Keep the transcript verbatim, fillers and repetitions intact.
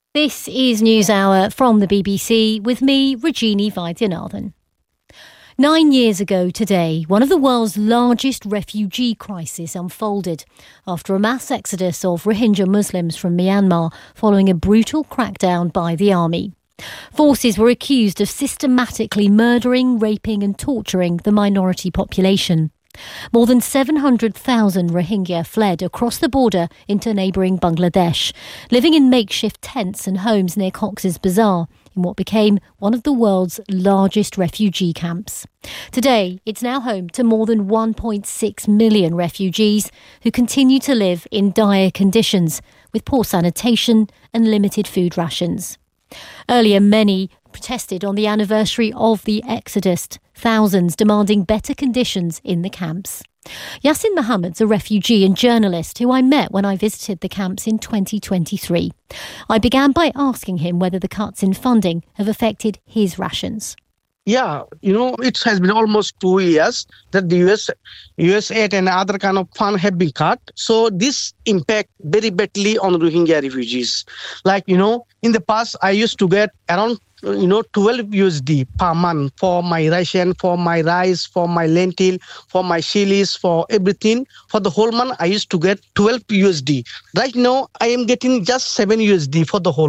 This is NewsHour from the B B C with me, Rajini Vaidyanathan. Nine years ago today, one of the world's largest refugee crises unfolded after a mass exodus of Rohingya Muslims from Myanmar following a brutal crackdown by the army. Forces were accused of systematically murdering, raping and torturing the minority population. More than seven hundred thousand Rohingya fled across the border into neighbouring Bangladesh, living in makeshift tents and homes near Cox's Bazar, in what became one of the world's largest refugee camps. Today, it's now home to more than one point six million refugees who continue to live in dire conditions, with poor sanitation and limited food rations. Earlier, many protested on the anniversary of the exodus, thousands demanding better conditions in the camps. Yasin Mohammed's a refugee and journalist who I met when I visited the camps in twenty twenty-three. I began by asking him whether the cuts in funding have affected his rations. Yeah, you know, it has been almost two years that the U S, U S aid and other kind of fund have been cut. So this impact very badly on Rohingya refugees. Like, you know, in the past, I used to get around, you know, twelve U S D per month for my ration, for my rice, for my lentil, for my chilies, for everything. For the whole month, I used to get twelve U S D. Right now, I am getting just seven U S D for the whole